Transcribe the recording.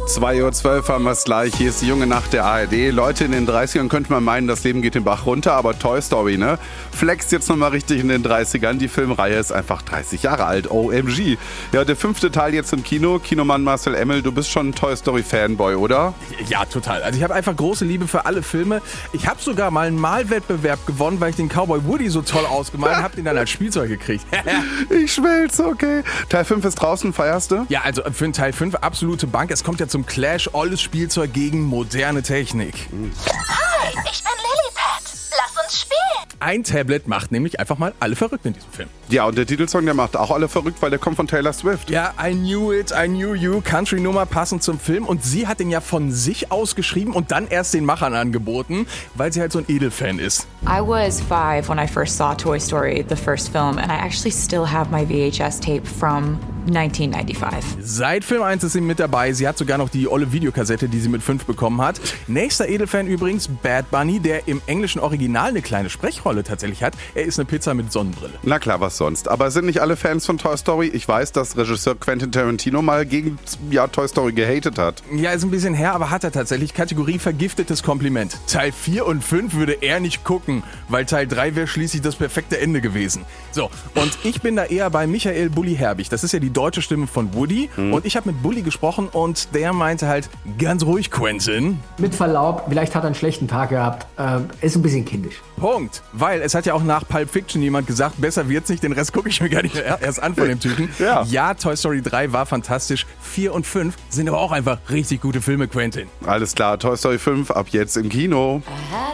2:12 Uhr haben wir es gleich. Hier ist die junge Nacht der ARD. Leute, in den 30ern könnte man meinen, das Leben geht den Bach runter, aber Toy Story, ne? Flext jetzt nochmal richtig in den 30ern. Die Filmreihe ist einfach 30 Jahre alt. OMG. Ja, der 5. Teil jetzt im Kino. Kinomann Marcel Emmel, du bist schon ein Toy Story Fanboy, oder? Ja, total. Also ich habe einfach große Liebe für alle Filme. Ich habe sogar mal einen Malwettbewerb gewonnen, weil ich den Cowboy Woody so toll ausgemalt habe, habe den dann als Spielzeug gekriegt. Ich schwälze, okay. Teil 5 ist draußen, feierst du? Ja, also für den Teil 5 absolute Bank. Es kommt ja zum Clash, alles Spielzeug gegen moderne Technik. Hi, ich bin Lilliput. Lass uns spielen. Ein Tablet macht nämlich einfach mal alle verrückt in diesem Film. Ja, und der Titelsong, der macht auch alle verrückt, weil der kommt von Taylor Swift. Ja, I Knew It, I Knew You, Country-Nummer passend zum Film. Und sie hat den ja von sich aus geschrieben und dann erst den Machern angeboten, weil sie halt so ein Edelfan ist. I was 5 when I first saw Toy Story, the first film, and I actually still have my VHS tape from 1995. Seit Film 1 ist sie mit dabei. Sie hat sogar noch die olle Videokassette, die sie mit 5 bekommen hat. Nächster Edelfan übrigens, Bad Bunny, der im englischen Original eine kleine Sprechrolle tatsächlich hat. Er ist eine Pizza mit Sonnenbrille. Na klar, was sonst. Aber sind nicht alle Fans von Toy Story? Ich weiß, dass Regisseur Quentin Tarantino mal gegen Toy Story gehatet hat. Ja, ist ein bisschen her, aber hat er tatsächlich. Kategorie vergiftetes Kompliment. Teil 4 und 5 würde er nicht gucken, weil Teil 3 wäre schließlich das perfekte Ende gewesen. So, und ich bin da eher bei Michael Bulli Herbig. Das ist ja die deutsche Stimme von Woody. Und ich habe mit Bulli gesprochen und der meinte halt, ganz ruhig, Quentin. Mit Verlaub, vielleicht hat er einen schlechten Tag gehabt. Ist ein bisschen kindisch. Punkt. Weil es hat ja auch nach Pulp Fiction jemand gesagt, besser wird's nicht, den Rest gucke ich mir gar nicht erst an von dem Typen. Ja, Toy Story 3 war fantastisch. 4 und 5 sind aber auch einfach richtig gute Filme, Quentin. Alles klar, Toy Story 5 ab jetzt im Kino. I had